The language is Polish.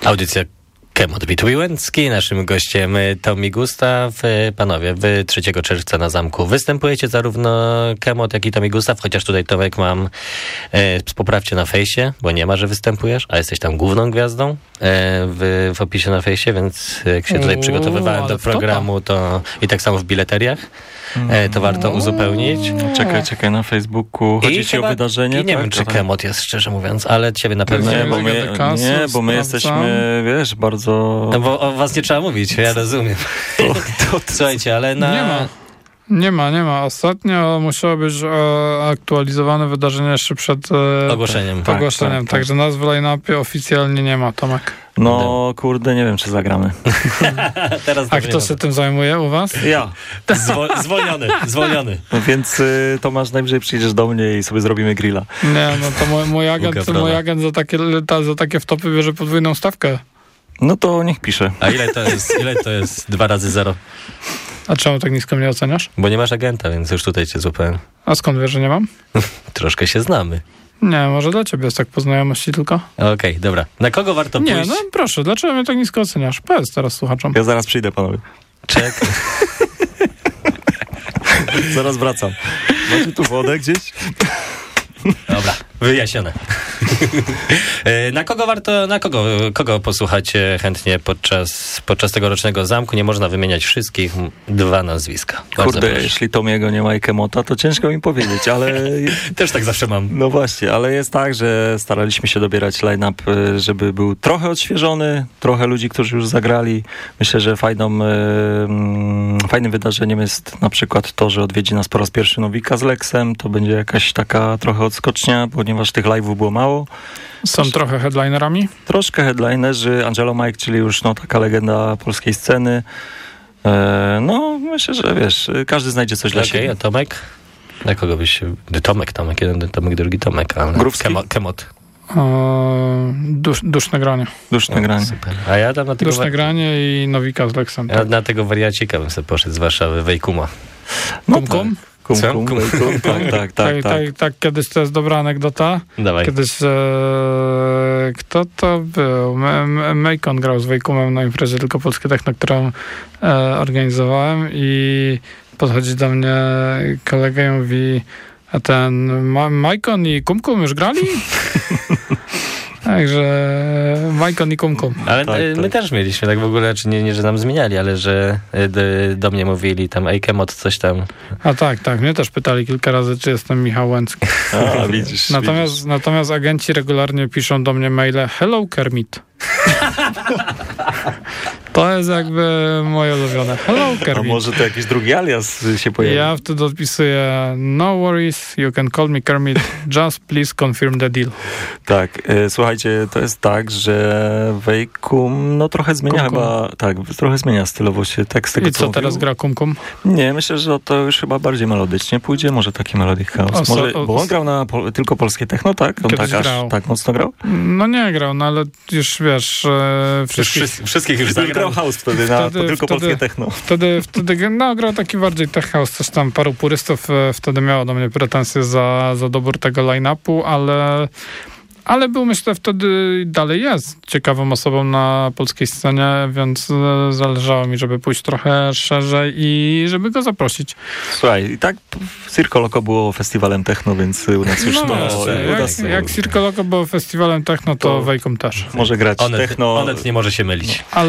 Audycja Kemot Witwiłęcki. Naszym gościem Tommy Gustaw. Panowie, wy 3 czerwca na Zamku występujecie, zarówno Kemot, jak i Tommy Gustaw, chociaż tutaj, Tomek, mam poprawcie na fejsie, bo nie ma, że występujesz, a jesteś tam główną gwiazdą w opisie na fejsie, więc jak się tutaj przygotowywałem do programu, to i tak samo w bileteriach, to warto uzupełnić. Czekaj, na Facebooku. Chodzi ci o wydarzenie? I nie wiem, czy Kemot jest, szczerze mówiąc, ale ciebie na pewno nie, bo my jesteśmy, wiesz, bardzo... No bo o was nie trzeba mówić, ja rozumiem. Słuchajcie, ale Nie ma. Ostatnio musiało być aktualizowane wydarzenie jeszcze przed ogłoszeniem. Tak. Także nas w line-upie oficjalnie nie ma, Tomek. No, kurde, nie wiem, czy zagramy. A kto się tym zajmuje u was? Ja. Zwolniony. No więc Tomasz, najwyżej przyjdziesz do mnie i sobie zrobimy grilla. Nie, no to mój agent za takie wtopy bierze podwójną stawkę. No to niech pisze. A ile to jest 2 razy 0? A czemu tak nisko mnie oceniasz? Bo nie masz agenta, więc już tutaj cię złapałem. A skąd wiesz, że nie mam? Troszkę się znamy. Nie, może dla ciebie jest tak po znajomości tylko. Okej, dobra. Na kogo warto pójść? Nie, no proszę, dlaczego mnie tak nisko oceniasz? Powiedz teraz słuchaczom. Ja zaraz przyjdę, panowie. Czekaj. Zaraz wracam. Macie tu wodę gdzieś? Dobra, wyjaśnione. Kogo posłuchacie chętnie podczas tegorocznego Zamku? Nie można wymieniać wszystkich. 2 nazwiska. Kurde, jeśli Tomiego nie ma i Kemota, to ciężko mi powiedzieć, ale... Też tak zawsze mam. No właśnie, ale jest tak, że staraliśmy się dobierać line-up, żeby był trochę odświeżony, trochę ludzi, którzy już zagrali. Myślę, że fajnym wydarzeniem jest na przykład to, że odwiedzi nas po raz pierwszy Nowika z Lexem. To będzie jakaś taka trochę odskocznia, ponieważ tych live'ów było mało. Są trochę headlinerami? Troszkę headlinerzy. Angelo Mike, czyli już taka legenda polskiej sceny. Myślę, że wiesz, każdy znajdzie coś dla siebie. A Tomek? Na kogo byś się... Tomek, jeden Tomek, drugi Tomek, ale... Kemot. Duszne granie. Super. A ja tam na tego... Duszne granie i Nowika z Lexem. Ja na tego wariacika bym sobie poszedł z Warszawy, Wejkuma. Kum? Tak. Kiedyś to jest dobra anegdota. Dawaj. Kiedyś kto to był? Macon grał z Wejkumem na imprezie Tylko Polskie Techno, którą organizowałem i podchodzi do mnie kolega i mówi: a ten Macon i Kumkum już grali? Także Majkon i Kumkum. Ale my też mieliśmy tak w ogóle, czy nie, że nam zmieniali, ale że do mnie mówili tam Kemot coś tam. A tak. Mnie też pytali kilka razy, czy jestem Michał Łęcki. A, widzisz. Natomiast agenci regularnie piszą do mnie maile: hello Kermit. To jest jakby moje ulubione. Hello Kermit. A może to jakiś drugi alias się pojawi? Ja wtedy odpisuję: no worries, you can call me Kermit, just please confirm the deal. Tak, słuchajcie, to jest tak, że Wejkum trochę zmienia trochę zmienia stylowo się tekst tego, i co teraz gra Kumkum? Nie, myślę, że to już chyba bardziej melodycznie pójdzie, może taki Melodic House. Bo on grał na tylko polskie techno, tak? On tak mocno grał? No nie grał, no ale już wiesz, wszystkich już zagrał. Grał house wtedy tylko polskie techno. Wtedy grał taki bardziej tech house, coś tam paru purystów wtedy miało do mnie pretensje za dobór tego line-upu, ale był, myślę, wtedy dalej jest ciekawą osobą na polskiej scenie, więc zależało mi, żeby pójść trochę szerzej i żeby go zaprosić. Słuchaj, i tak Circo Loco było festiwalem techno, więc u nas już jak Circo Loco było festiwalem techno, to Wejkum też. Może grać techno. Onet nie może się mylić.